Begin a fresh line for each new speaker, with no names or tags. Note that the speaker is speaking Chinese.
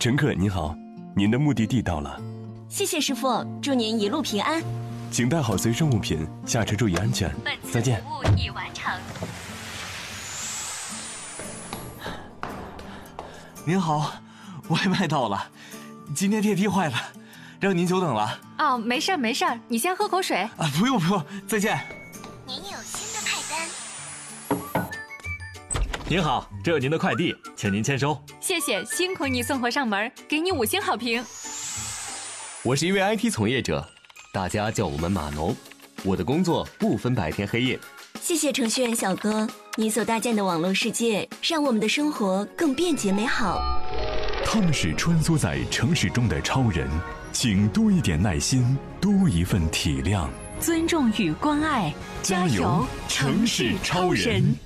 乘客您好，您的目的地到了。
谢谢师傅，祝您一路平安。
请带好随身物品，下车注意安全。再见。
服务已完成。
您好，外卖到了，今天电梯坏了，让您久等了。
哦，没事儿没事儿，你先喝口水。
啊，不用不用，再见。
您有新的派单。
您好，这有您的快递，请您签收。
谢谢，辛苦你送货上门，给你5星好评。
我是一位 IT 从业者，大家叫我们码农。我的工作不分白天黑夜。
谢谢程序员小哥，你所搭建的网络世界让我们的生活更便捷美好。
他们是穿梭在城市中的超人，请多一点耐心，多一份体谅，
尊重与关爱，加油，城市超人。